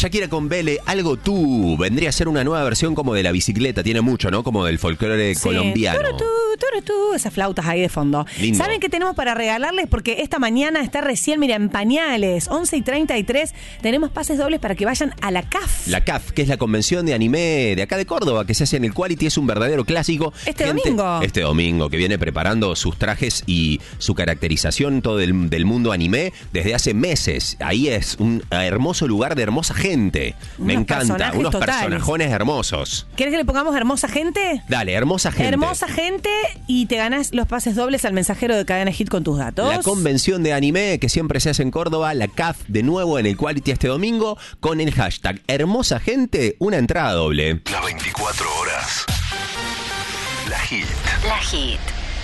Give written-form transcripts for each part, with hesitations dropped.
Shakira con Vele, Algo Tú. Vendría a ser una nueva versión como de la bicicleta. Tiene mucho, ¿no? Como del folclore colombiano. Turutú, esas flautas ahí de fondo. Lindo. ¿Saben qué tenemos para regalarles? Porque esta mañana está recién, mira, en pañales, 11:33. Tenemos pases dobles para que vayan a la CAF. La CAF, que es la convención de anime de acá de Córdoba, que se hace en el Quality, es un verdadero clásico. Este domingo, que viene preparando sus trajes y su caracterización todo del mundo anime desde hace meses. Ahí es un hermoso lugar de hermosa gente. Me encanta. Unos personajones hermosos. ¿Quieres que le pongamos hermosa gente? Dale, hermosa gente. Hermosa gente, y te ganás los pases dobles al mensajero de Cadena Hit con tus datos. La convención de anime que siempre se hace en Córdoba, la CAF, de nuevo en el Quality este domingo, con el hashtag hermosa gente, una entrada doble. Las 24 horas. La Hit. La Hit.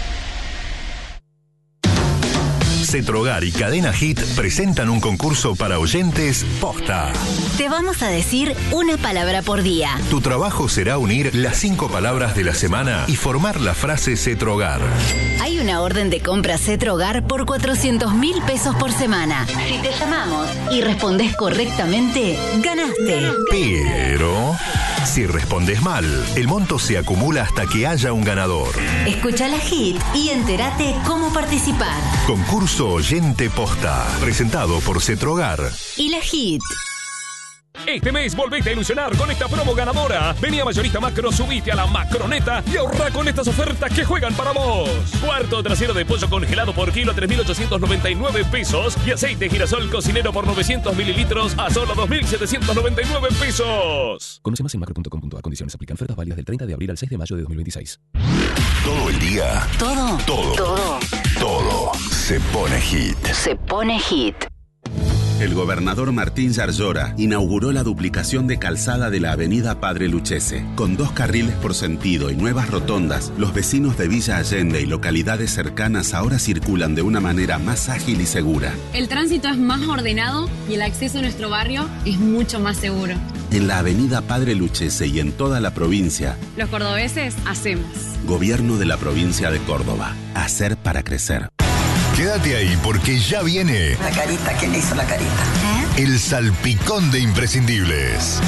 Cetrogar y Cadena Hit presentan un concurso para oyentes posta. Te vamos a decir una palabra por día. Tu trabajo será unir las 5 palabras de la semana y formar la frase Cetrogar. Hay una orden de compra Cetrogar por 400.000 pesos por semana. Si te llamamos y respondes correctamente, ganaste. Pero si respondes mal, el monto se acumula hasta que haya un ganador. Escucha la Hit y entérate cómo participar. Concurso Oyente Posta, presentado por Cetrogar Y la Hit. Este mes volvete a ilusionar con esta promo ganadora. Vení a Mayorista Macro, subite a la Macroneta y ahorra con estas ofertas que juegan para vos. Cuarto trasero de pollo congelado por kilo a 3.899 pesos y aceite girasol cocinero por 900 mililitros a solo 2.799 pesos. Conoce más en macro.com.ar. Condiciones aplican. Ofertas válidas del 30 de abril al 6 de mayo de 2026. Todo el día. Todo. Se pone hit. Se pone Hit. El gobernador Martín Yarlora inauguró la duplicación de calzada de la avenida Padre Lucchese. Con 2 carriles por sentido y nuevas rotondas, los vecinos de Villa Allende y localidades cercanas ahora circulan de una manera más ágil y segura. El tránsito es más ordenado y el acceso a nuestro barrio es mucho más seguro. En la avenida Padre Lucchese y en toda la provincia, Los cordobeses hacemos. Gobierno de la provincia de Córdoba. Hacer para crecer. Quédate ahí porque ya viene La carita, ¿quién le hizo la carita? el salpicón de imprescindibles.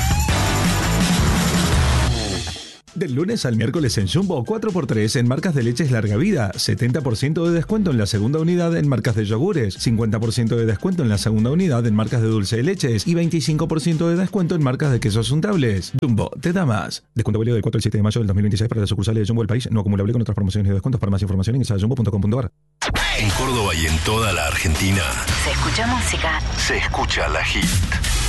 Del lunes al miércoles en Jumbo, 4x3 en marcas de leches larga vida, 70% de descuento en la segunda unidad en marcas de yogures, 50% de descuento en la segunda unidad en marcas de dulce de leches y 25% de descuento en marcas de quesos untables. Jumbo, te da más. Descuento válido del 4 al 7 de mayo del 2026 para las sucursales de Jumbo del país, no acumulable con otras promociones y descuentos. Para más información ingresa a jumbo.com.ar. En Córdoba y en toda la Argentina Se escucha música. se escucha la Hit.